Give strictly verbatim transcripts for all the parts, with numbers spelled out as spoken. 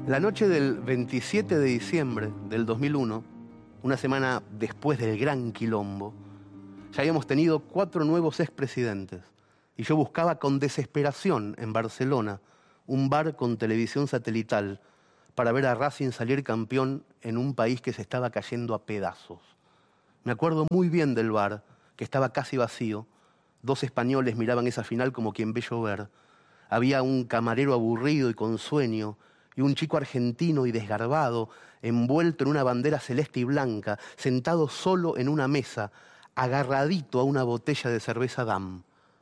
La noche del veintisiete de diciembre del dos mil uno, una semana después del gran quilombo, ya habíamos tenido cuatro nuevos expresidentes y yo buscaba con desesperación en Barcelona un bar con televisión satelital para ver a Racing salir campeón en un país que se estaba cayendo a pedazos. Me acuerdo muy bien del bar, que estaba casi vacío. Dos españoles miraban esa final como quien ve llover. Había un camarero aburrido y con sueño, y un chico argentino y desgarbado, envuelto en una bandera celeste y blanca, sentado solo en una mesa, agarradito a una botella de cerveza Damm.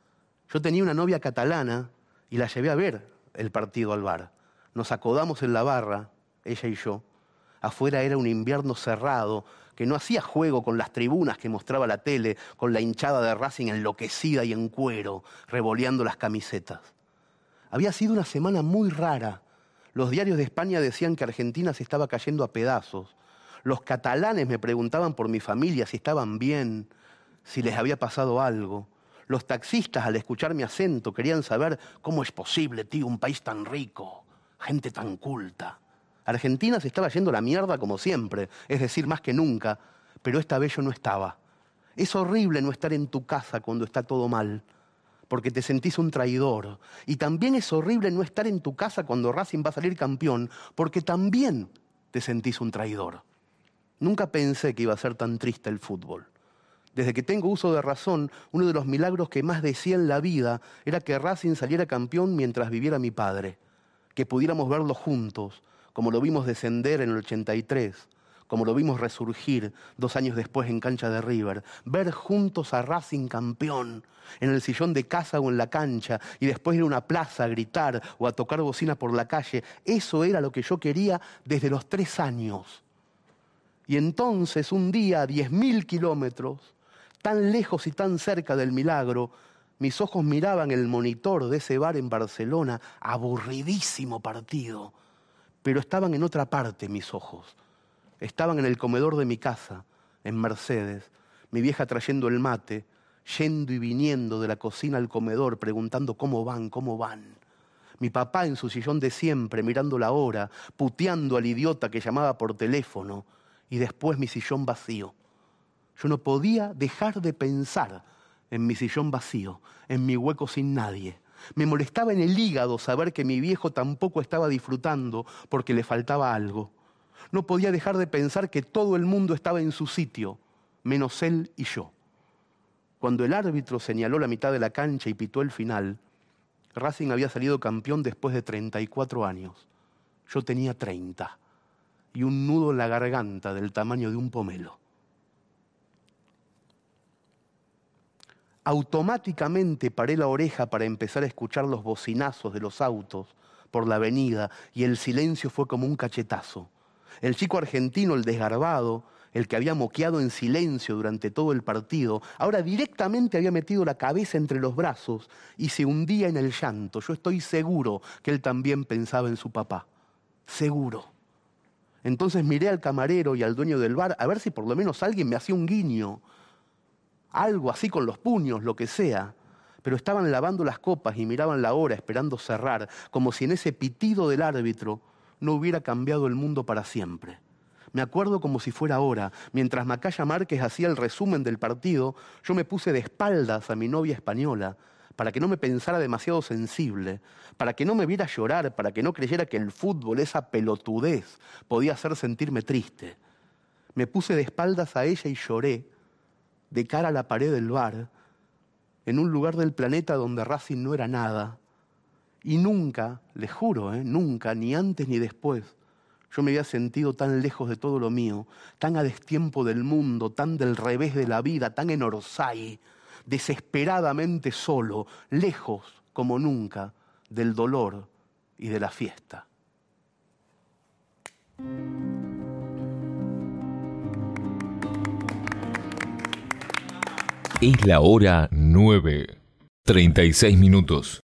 Yo tenía una novia catalana y la llevé a ver el partido al bar. Nos acodamos en la barra, ella y yo. Afuera era un invierno cerrado, que no hacía juego con las tribunas que mostraba la tele, con la hinchada de Racing enloquecida y en cuero, revoleando las camisetas. Había sido una semana muy rara. Los diarios de España decían que Argentina se estaba cayendo a pedazos. Los catalanes me preguntaban por mi familia, si estaban bien, si les había pasado algo. Los taxistas, al escuchar mi acento, querían saber cómo es posible, tío, un país tan rico, gente tan culta. Argentina se estaba yendo a la mierda como siempre, es decir, más que nunca, pero esta vez yo no estaba. Es horrible no estar en tu casa cuando está todo mal, porque te sentís un traidor. Y también es horrible no estar en tu casa cuando Racing va a salir campeón, porque también te sentís un traidor. Nunca pensé que iba a ser tan triste el fútbol. Desde que tengo uso de razón, uno de los milagros que más decía en la vida era que Racing saliera campeón mientras viviera mi padre, que pudiéramos verlo juntos, como lo vimos descender en el ochenta y tres, como lo vimos resurgir dos años después en cancha de River, ver juntos a Racing campeón, en el sillón de casa o en la cancha, y después ir a una plaza a gritar o a tocar bocina por la calle. Eso era lo que yo quería desde los tres años. Y entonces, un día a diez mil kilómetros, tan lejos y tan cerca del milagro, mis ojos miraban el monitor de ese bar en Barcelona, aburridísimo partido, pero estaban en otra parte mis ojos. Estaban en el comedor de mi casa, en Mercedes, mi vieja trayendo el mate, yendo y viniendo de la cocina al comedor, preguntando cómo van, cómo van. Mi papá en su sillón de siempre, mirando la hora, puteando al idiota que llamaba por teléfono, y después mi sillón vacío. Yo no podía dejar de pensar en mi sillón vacío, en mi hueco sin nadie. Me molestaba en el hígado saber que mi viejo tampoco estaba disfrutando porque le faltaba algo. No podía dejar de pensar que todo el mundo estaba en su sitio, menos él y yo. Cuando el árbitro señaló la mitad de la cancha y pitó el final, Racing había salido campeón después de treinta y cuatro años. Yo tenía treinta y un nudo en la garganta del tamaño de un pomelo. Automáticamente paré la oreja para empezar a escuchar los bocinazos de los autos por la avenida y el silencio fue como un cachetazo. El chico argentino, el desgarbado, el que había moqueado en silencio durante todo el partido, ahora directamente había metido la cabeza entre los brazos y se hundía en el llanto. Yo estoy seguro que él también pensaba en su papá. Seguro. Entonces miré al camarero y al dueño del bar a ver si por lo menos alguien me hacía un guiño. Algo así con los puños, lo que sea. Pero estaban lavando las copas y miraban la hora esperando cerrar, como si en ese pitido del árbitro no hubiera cambiado el mundo para siempre. Me acuerdo como si fuera ahora, mientras Macaya Márquez hacía el resumen del partido, yo me puse de espaldas a mi novia española, para que no me pensara demasiado sensible, para que no me viera llorar, para que no creyera que el fútbol, esa pelotudez, podía hacer sentirme triste. Me puse de espaldas a ella y lloré, de cara a la pared del bar, en un lugar del planeta donde Racing no era nada. Y nunca, les juro, ¿eh? nunca, ni antes ni después, yo me había sentido tan lejos de todo lo mío, tan a destiempo del mundo, tan del revés de la vida, tan en Orsay, desesperadamente solo, lejos como nunca del dolor y de la fiesta. Es la hora nueve, treinta y seis minutos.